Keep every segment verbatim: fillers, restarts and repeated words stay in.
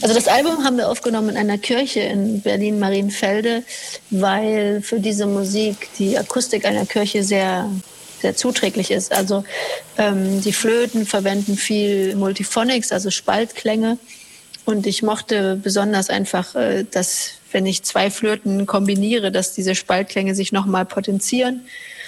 Also das Album haben wir aufgenommen in einer Kirche in Berlin-Marienfelde, weil für diese Musik die Akustik einer Kirche sehr, sehr zuträglich ist. Also ähm, die Flöten verwenden viel Multiphonics, also Spaltklänge. Und ich mochte besonders einfach, äh, dass wenn ich zwei Flöten kombiniere, dass diese Spaltklänge sich nochmal potenzieren.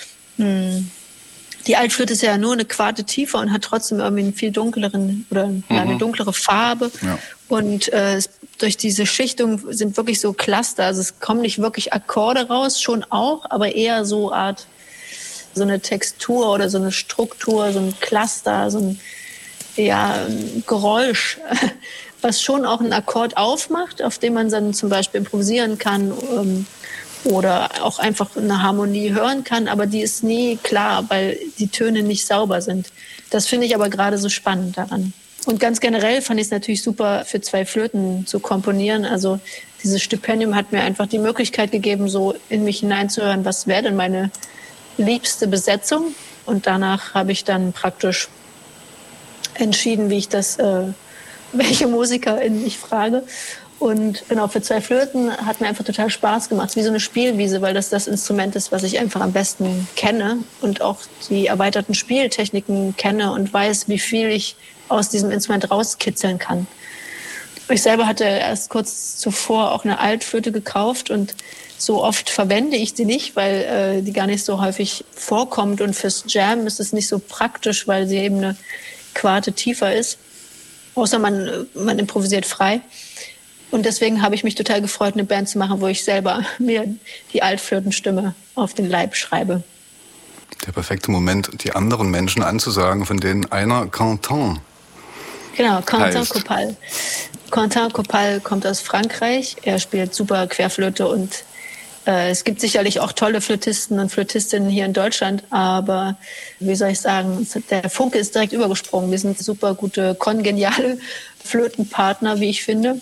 Hm. Die Altflöte ist ja nur eine Quarte tiefer und hat trotzdem irgendwie einen viel dunkleren oder mhm. ja, eine dunklere Farbe. Ja. Und äh, durch diese Schichtung sind wirklich so Cluster. Also es kommen nicht wirklich Akkorde raus, schon auch, aber eher so Art, so eine Textur oder so eine Struktur, so ein Cluster, so ein, ja, ein Geräusch, was schon auch einen Akkord aufmacht, auf dem man dann zum Beispiel improvisieren kann. Ähm, oder auch einfach eine Harmonie hören kann, aber die ist nie klar, weil die Töne nicht sauber sind. Das finde ich aber gerade so spannend daran. Und ganz generell fand ich es natürlich super, für zwei Flöten zu komponieren. Also dieses Stipendium hat mir einfach die Möglichkeit gegeben, so in mich hineinzuhören, was wäre denn meine liebste Besetzung? Und danach habe ich dann praktisch entschieden, wie ich das, äh, welche MusikerInnen ich frage. Und genau, für zwei Flöten hat mir einfach total Spaß gemacht. Es ist wie so eine Spielwiese, weil das das Instrument ist, was ich einfach am besten kenne und auch die erweiterten Spieltechniken kenne und weiß, wie viel ich aus diesem Instrument rauskitzeln kann. Ich selber hatte erst kurz zuvor auch eine Altflöte gekauft und so oft verwende ich sie nicht, weil äh, die gar nicht so häufig vorkommt. Und fürs Jam ist es nicht so praktisch, weil sie eben eine Quarte tiefer ist. Außer man, man improvisiert frei. Und deswegen habe ich mich total gefreut, eine Band zu machen, wo ich selber mir die Altflötenstimme auf den Leib schreibe. Der perfekte Moment, die anderen Menschen anzusagen, von denen einer Quentin. Genau, Quentin Copal. Quentin Copal kommt aus Frankreich. Er spielt super Querflöte und äh, es gibt sicherlich auch tolle Flötisten und Flötistinnen hier in Deutschland. Aber wie soll ich sagen, der Funke ist direkt übergesprungen. Wir sind super gute, kongeniale Flötenpartner, wie ich finde.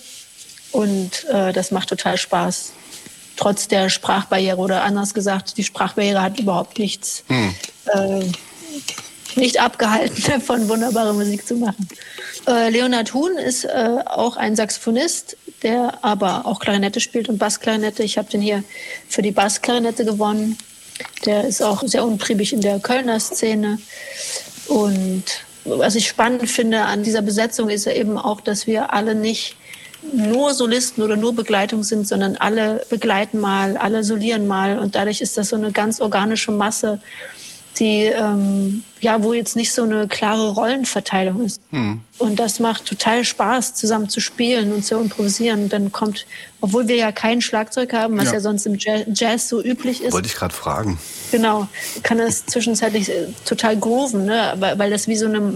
Und äh, das macht total Spaß. Trotz der Sprachbarriere oder anders gesagt, die Sprachbarriere hat überhaupt nichts, hm. äh, nicht abgehalten davon, wunderbare Musik zu machen. Äh, Leonhard Huhn ist äh, auch ein Saxophonist, der aber auch Klarinette spielt und Bassklarinette. Ich habe den hier für die Bassklarinette gewonnen. Der ist auch sehr untriebig in der Kölner Szene. Und was ich spannend finde an dieser Besetzung ist ja eben auch, dass wir alle nicht nur Solisten oder nur Begleitung sind, sondern alle begleiten mal, alle solieren mal. Und dadurch ist das so eine ganz organische Masse, die, ähm, ja, wo jetzt nicht so eine klare Rollenverteilung ist. Hm. Und das macht total Spaß, zusammen zu spielen und zu improvisieren. Dann kommt, obwohl wir ja kein Schlagzeug haben, was ja, ja sonst im Jazz, Jazz so üblich ist. Wollte ich gerade fragen. Genau, kann das zwischenzeitlich total grooven, ne? weil, weil das wie so eine...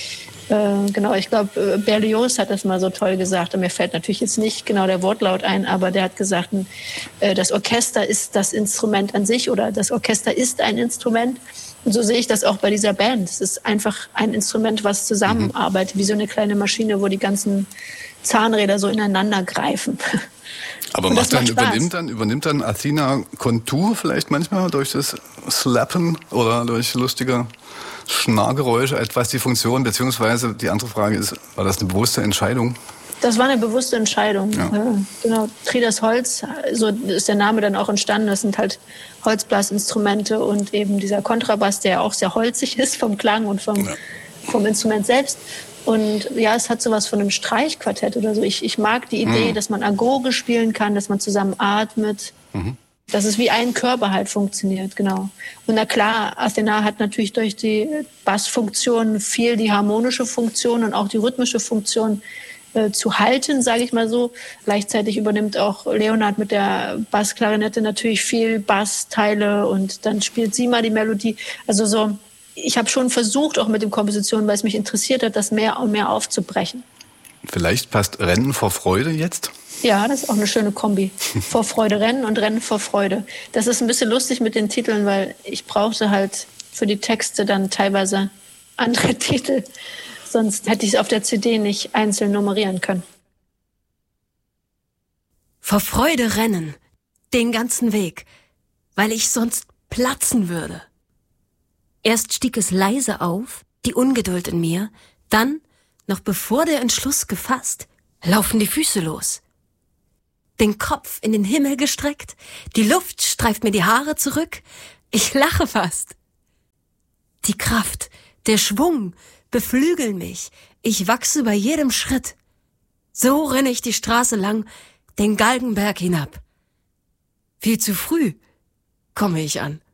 Äh, genau, ich glaube, Berlioz hat das mal so toll gesagt. Und mir fällt natürlich jetzt nicht genau der Wortlaut ein, aber der hat gesagt, äh, das Orchester ist das Instrument an sich oder das Orchester ist ein Instrument. Und so sehe ich das auch bei dieser Band. Es ist einfach ein Instrument, was zusammenarbeitet, mhm. wie so eine kleine Maschine, wo die ganzen Zahnräder so ineinander greifen. Aber macht dann, übernimmt dann übernimmt dann Athina Kontur vielleicht manchmal durch das Slappen oder durch lustige Schnargeräusche etwas die Funktion, beziehungsweise die andere Frage ist, war das eine bewusste Entscheidung? Das war eine bewusste Entscheidung. Ja. Ja, genau. Tridas Holz, so ist der Name dann auch entstanden. Das sind halt Holzblasinstrumente und eben dieser Kontrabass, der auch sehr holzig ist vom Klang und vom, ja. vom Instrument selbst. Und ja, es hat sowas von einem Streichquartett oder so. Ich, ich mag die Idee, mhm. dass man Agoge spielen kann, dass man zusammen atmet. Mhm. Dass es wie ein Körper halt funktioniert, genau. Und na klar, Athena hat natürlich durch die Bassfunktion viel die harmonische Funktion und auch die rhythmische Funktion äh, zu halten, sage ich mal so. Gleichzeitig übernimmt auch Leonhard mit der Bassklarinette natürlich viel Bassteile und dann spielt sie mal die Melodie. Also so, ich habe schon versucht, auch mit den Kompositionen, weil es mich interessiert hat, das mehr und mehr aufzubrechen. Vielleicht passt Rennen vor Freude jetzt? Ja, das ist auch eine schöne Kombi. Vor Freude rennen und Rennen vor Freude. Das ist ein bisschen lustig mit den Titeln, weil ich brauchte halt für die Texte dann teilweise andere Titel. Sonst hätte ich es auf der C D nicht einzeln nummerieren können. Vor Freude rennen, den ganzen Weg, weil ich sonst platzen würde. Erst stieg es leise auf, die Ungeduld in mir, dann, noch bevor der Entschluss gefasst, laufen die Füße los. Den Kopf in den Himmel gestreckt, die Luft streift mir die Haare zurück, ich lache fast. Die Kraft, der Schwung beflügeln mich, ich wachse bei jedem Schritt. So renne ich die Straße lang, den Galgenberg hinab. Viel zu früh komme ich an.